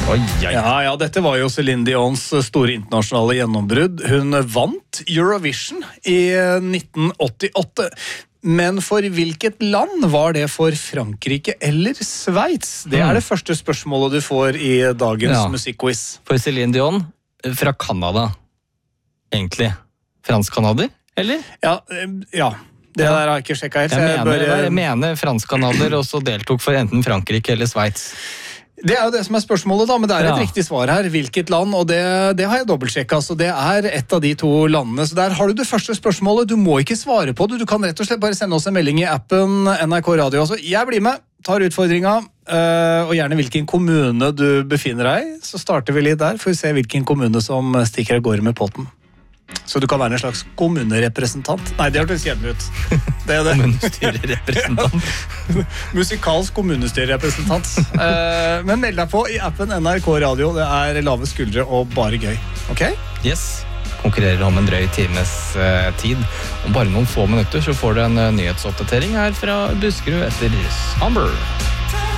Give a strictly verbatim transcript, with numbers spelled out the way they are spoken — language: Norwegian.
Oi, oi. Ja, ja, dette var jo Céline Dions store internasjonale gjennombrudd. Hun vant Eurovision i nitten åttiåtte. Men for hvilket land var det for Frankrike eller Sveits? Det er det første spørsmålet du får i dagens Ja. musikkquiz. For Céline Dion fra Kanada. Egentlig. Fransk-kanader, eller? Ja, eh, ja. Det der har jeg ikke sjekket helt. så Jeg jeg mener, bør- jeg mener fransk-kanader og så deltok for enten Frankrike eller Sveits. Det er jo det som er spørsmålet, da, men det er et Ja. riktig svar her. Hvilket land, og det, det har jeg dobbeltsjekket, så det er et av de to landene. Så der har du det første spørsmålet. Du må ikke svare på det, du kan rett og slett bare sende oss en melding i appen N R K Radio. Altså, jeg blir med, tar utfordringa, øh, og gjerne hvilken kommune du befinner deg i. Så starter vi litt der, for å se hvilken kommune som stikker av gårde med potten. Så du kan være en slags kommunerepresentant. Nei, det hørtes kjedelig ut. Det er det. Kommunestyrerepresentant. Musikalsk kommunestyrerepresentant. Eh, men meld deg på i appen N R K Radio. Det er lave skuldre og bare gøy. Ok? Yes. Konkurrerer om en drøy times eh, tid. Om bare noen få minutter så får du en eh, nyhetsoppdatering her fra Buskerud etter Summer.